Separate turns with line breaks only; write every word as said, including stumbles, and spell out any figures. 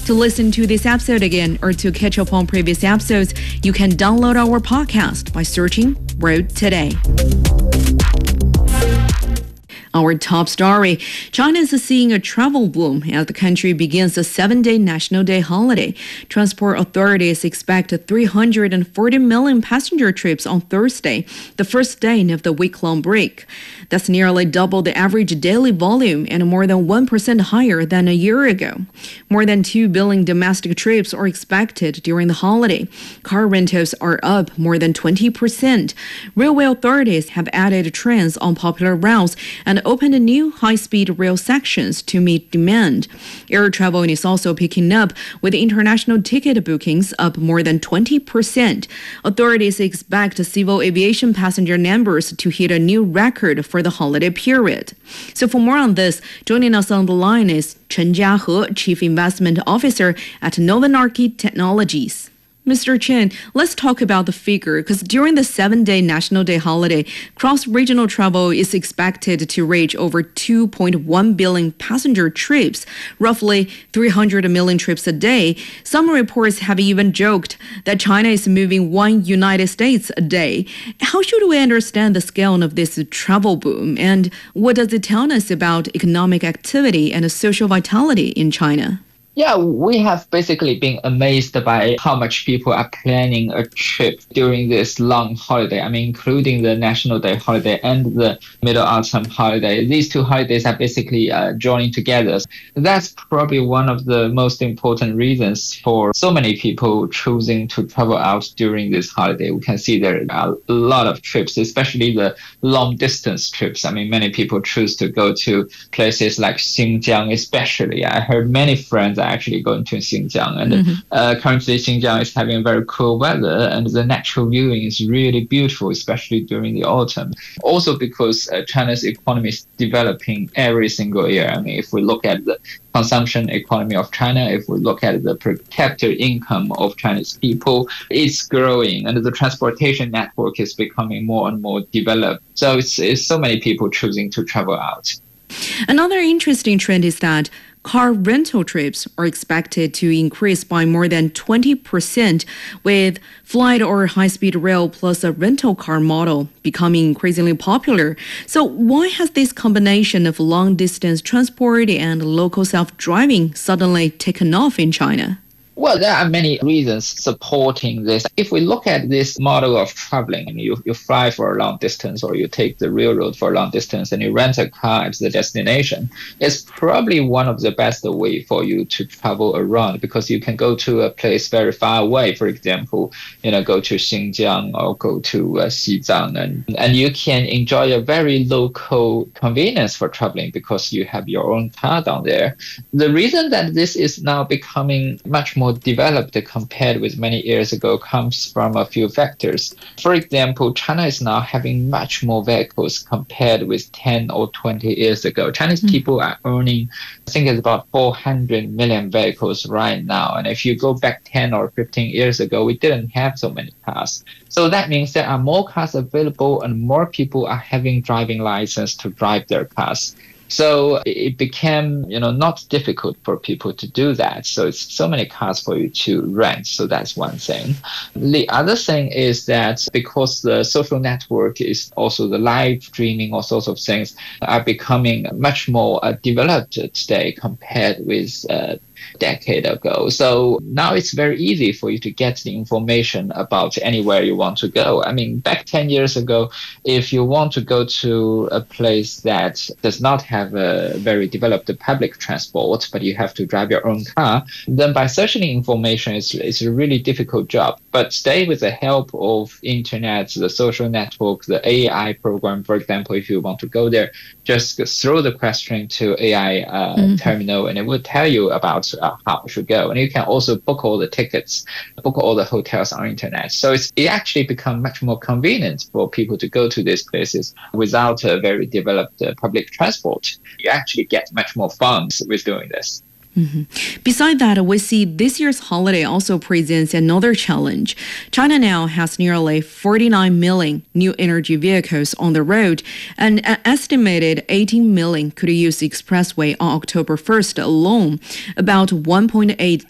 To listen to this episode again or to catch up on previous episodes, you can download our podcast by searching Road Today. Our top story. China is seeing a travel boom as the country begins a seven-day National Day holiday. Transport authorities expect three hundred forty million passenger trips on Thursday, the first day of the week-long break. That's nearly double the average daily volume and more than one percent higher than a year ago. More than two billion domestic trips are expected during the holiday. Car rentals are up more than twenty percent. Railway authorities have added trains on popular routes and opened new high-speed rail sections to meet demand. Air travel is also picking up, with international ticket bookings up more than twenty percent. Authorities expect civil aviation passenger numbers to hit a new record for the holiday period. So for more on this, joining us on the line is Chen Jiahe, Chief Investment Officer at Novanarchy Technologies. Mister Chen, let's talk about the figure, because during the seven-day National Day holiday, cross-regional travel is expected to reach over two point one billion passenger trips, roughly three hundred million trips a day. Some reports have even joked that China is moving one United States a day. How should we understand the scale of this travel boom, and what does it tell us about economic activity and social vitality in China?
Yeah, we have basically been amazed by how much people are planning a trip during this long holiday. I mean, including the National Day holiday and the Mid-Autumn holiday. These two holidays are basically uh, joining together. That's probably one of the most important reasons for so many people choosing to travel out during this holiday. We can see there are a lot of trips, especially the long distance trips. I mean, many people choose to go to places like Xinjiang, especially. I heard many friends actually going to Xinjiang, and mm-hmm. uh, currently Xinjiang is having very cool weather, and the natural viewing is really beautiful, especially during the autumn. Also because uh, China's economy is developing every single year. I mean, if we look at the consumption economy of China, if we look at the per capita income of Chinese people, it's growing, and the transportation network is becoming more and more developed. So it's, it's so many people choosing to travel out.
Another interesting trend is that car rental trips are expected to increase by more than twenty percent, with flight or high-speed rail plus a rental car model becoming increasingly popular. So why has this combination of long-distance transport and local self-driving suddenly taken off in China?
Well, there are many reasons supporting this. If we look at this model of traveling, and you, you fly for a long distance, or you take the railroad for a long distance, and you rent a car at the destination, it's probably one of the best way for you to travel around, because you can go to a place very far away. For example, you know, go to Xinjiang or go to uh, Xizang, and, and you can enjoy a very local convenience for traveling because you have your own car down there. The reason that this is now becoming much more more developed compared with many years ago comes from a few factors. For example, China is now having much more vehicles compared with ten or twenty years ago. Chinese mm-hmm. people are owning, I think it's about four hundred million vehicles right now. And if you go back ten or fifteen years ago, we didn't have so many cars. So that means there are more cars available and more people are having driving license to drive their cars. So it became, you know, not difficult for people to do that. So it's so many cars for you to rent. So that's one thing. The other thing is that because the social network is also the live streaming, all sorts of things are becoming much more uh, developed today compared with uh, decade ago. So now it's very easy for you to get the information about anywhere you want to go. I mean, back ten years ago, if you want to go to a place that does not have a very developed public transport, but you have to drive your own car, then by searching information, it's, it's a really difficult job. But today, with the help of internet, the social network, the A I program, for example, if you want to go there, just throw the question to A I uh, mm-hmm. terminal, and it will tell you about uh, how you should go. And you can also book all the tickets, book all the hotels on internet. So it's, it actually become much more convenient for people to go to these places without a very developed uh, public transport. You actually get much more fun with doing this.
Mm-hmm. Beside that, we see this year's holiday also presents another challenge. China now has nearly forty-nine million new energy vehicles on the road, and an estimated eighteen million could use the expressway on October first alone. About one point eight